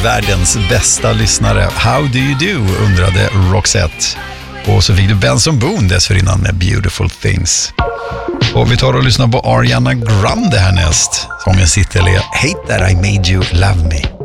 världens bästa lyssnare. How do you do, undrade Roxette. Och så fick du Benson Boone dessförinnan med Beautiful Things. Och vi tar och lyssnar på Ariana Grande härnäst. Sången sitter Hate That I Made You Love Me.